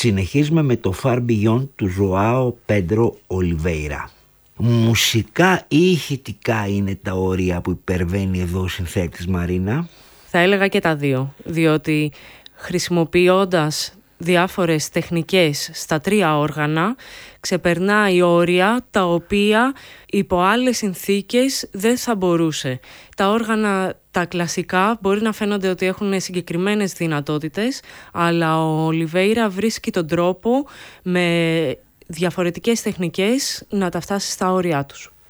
Συνεχίζουμε με το Far Beyond του Ζωάο Πέντρο Ολιβέιρα. Μουσικά ή ηχητικά είναι τα όρια που υπερβαίνει εδώ ο συνθέτης, Μαρίνα? Θα έλεγα και τα δύο, διότι χρησιμοποιώντας διάφορες τεχνικές στα τρία όργανα ξεπερνάει όρια τα οποία υπό άλλες συνθήκες δεν θα μπορούσε. Τα όργανα τα κλασικά μπορεί να φαίνονται ότι έχουν συγκεκριμένες δυνατότητες, αλλά ο Ολιβέιρα βρίσκει τον τρόπο με διαφορετικές τεχνικές να τα φτάσει στα όρια τους.